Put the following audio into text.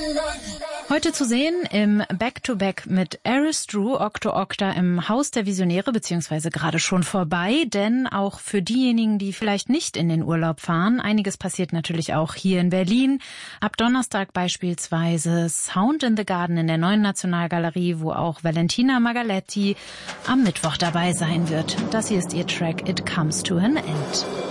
Heute zu sehen im Back-to-Back mit Eris Drew, Okto Okta im Haus der Visionäre, beziehungsweise gerade schon vorbei, denn auch für diejenigen, die vielleicht nicht in den Urlaub fahren, einiges passiert natürlich auch hier in Berlin. Ab Donnerstag beispielsweise Sound in the Garden in der Neuen Nationalgalerie, wo auch Valentina Magaletti am Mittwoch dabei sein wird. Das hier ist ihr Track It Comes to an End.